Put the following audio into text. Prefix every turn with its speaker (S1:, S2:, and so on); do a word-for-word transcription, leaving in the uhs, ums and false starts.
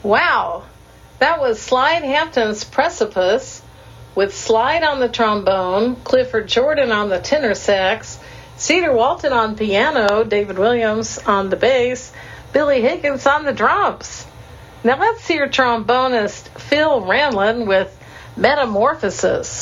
S1: Wow, that was Slide Hampton's Precipice, with Slide on the trombone, Clifford Jordan on the tenor sax, Cedar Walton on piano, David Williams on the bass, Billy Higgins on the drums. Now let's hear trombonist Phil Ramlin with Metamorphosis.